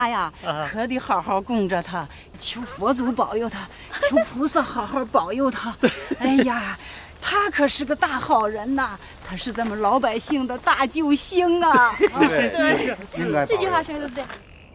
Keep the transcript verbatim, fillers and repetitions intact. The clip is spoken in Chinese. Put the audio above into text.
他呀，可得好好供着他，求佛祖保佑他，求菩萨好好保佑他。哎呀，他可是个大好人呐，他是咱们老百姓的大救星啊！ 对，应该这句话说的对。